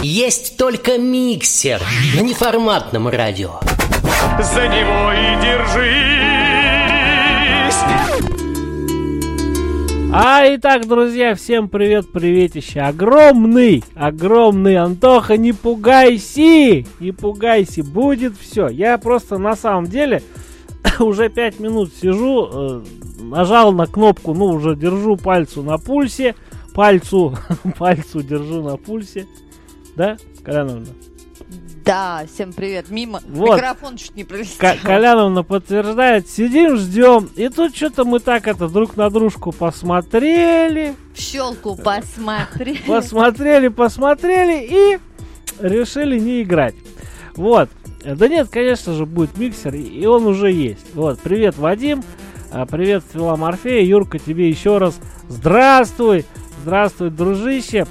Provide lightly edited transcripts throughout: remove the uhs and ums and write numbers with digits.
Есть только миксер на неформатном радио. За него и держись. Итак, друзья, всем привет, приветище. Огромный, Антоха, не пугайся, будет все. Я просто на самом деле уже 5 минут сижу, нажал на кнопку, уже держу пальцу на пульсе, пальцу держу на пульсе. Да, Коляновна? Да, всем привет. Мимо. Вот. Микрофон чуть не пролетел. Коляновна подтверждает. Сидим, ждем. И тут что-то мы так друг на дружку посмотрели. В щелку посмотрели. Посмотрели и решили не играть. Вот. Да нет, конечно же, будет миксер, и он уже есть. Вот. Привет, Вадим. Привет, Стрела Морфея. Юрка, тебе еще раз здравствуй. Здравствуй, дружище.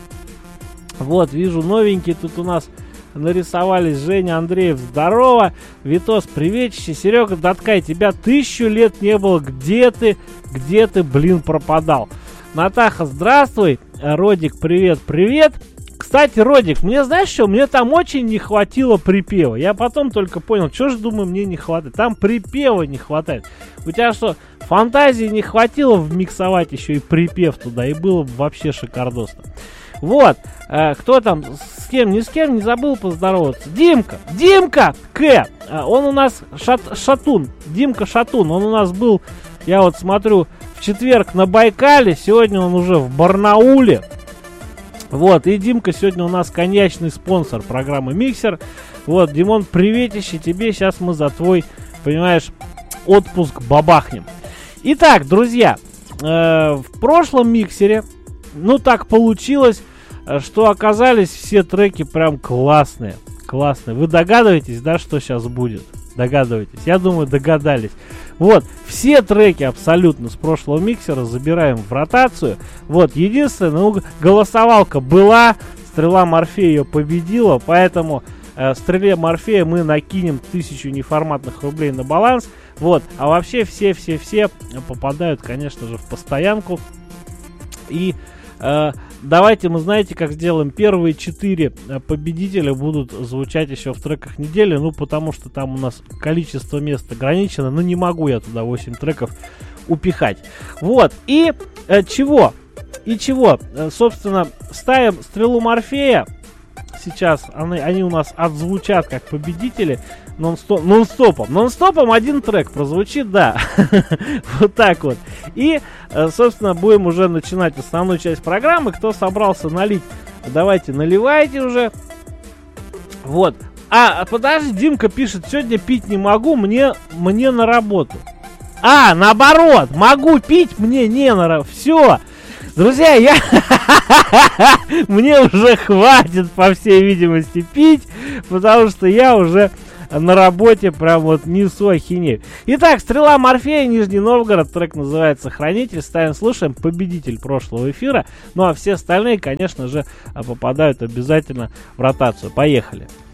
Вот, вижу, новенькие тут у нас нарисовались. Женя Андреев, здорово. Витос, приветище. Серега Даткай, тебя 1000 лет не было. Где ты, блин, пропадал? Натаха, здравствуй. Родик, привет. Кстати, Родик, мне знаешь что? Мне там очень не хватило припева. Я потом только понял, что же, думаю, мне не хватает. Там припева не хватает. У тебя что, фантазии не хватило вмиксовать еще и припев туда? И было бы вообще шикардосно. Вот, кто там, с кем, ни с кем не забыл поздороваться. Димка К. Он у нас Шатун. Димка Шатун, он у нас был, я вот смотрю, в четверг на Байкале. Сегодня он уже в Барнауле. Вот, и Димка сегодня у нас коньячный спонсор программы Миксер. Вот, Димон, приветище тебе. Сейчас мы за твой, понимаешь, отпуск бабахнем. Итак, друзья, в прошлом миксере, так получилось, что оказались все треки прям классные. Вы догадываетесь, да, что сейчас будет? Догадываетесь? Я думаю, догадались. Вот, все треки абсолютно с прошлого миксера забираем в ротацию. Вот, единственное, голосовалка была, Стрела Морфея ее победила, поэтому Стреле Морфея мы накинем 1000 неформатных рублей на баланс. Вот, а вообще все попадают, конечно же, в постоянку. И давайте мы, знаете, как сделаем. Первые 4 победителя будут звучать еще в треках недели. Потому что там у нас количество мест ограничено. Не могу я туда 8 треков упихать. Вот, и чего? Собственно, ставим Стрелу Морфея. Сейчас они у нас отзвучат как победители нон-стопом. Один трек прозвучит, да. Вот так вот. И, собственно, будем уже начинать основную часть программы. Кто собрался налить, давайте наливайте уже. Вот. Подожди, Димка пишет, сегодня пить не могу, мне на работу. Наоборот, могу пить, мне не на работу. Все. Друзья, мне уже хватит, по всей видимости, пить, потому что я уже на работе прям вот несу ахинею. Итак, Стрела Морфея, Нижний Новгород, трек называется «Хранитель». Ставим, слушаем, победитель прошлого эфира. А все остальные, конечно же, попадают обязательно в ротацию. Поехали.